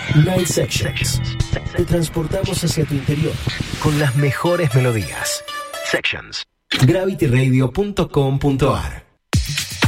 Night Sections. Te transportamos hacia tu interior con las mejores melodías. Sections. gravityradio.com.ar